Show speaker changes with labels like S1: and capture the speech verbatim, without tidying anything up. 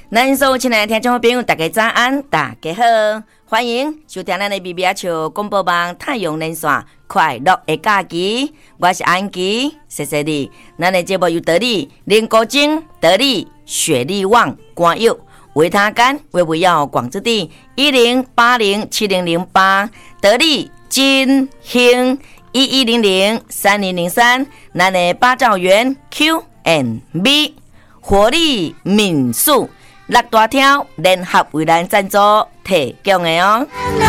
S1: 咱所有亲爱的听众朋友，大家早安，大家好，欢迎收听咱的 B B R 球广播网太阳连线快乐的假期，我是安琪，谢谢你。咱的节目由得力林国精、得力雪力旺、冠佑、维他干、维维药、广之地一零八零七零零八，得力金兴一一零零三零零三，咱的八兆元 Q and B 活力民宿。六大条联合为咱赞助提供的哦。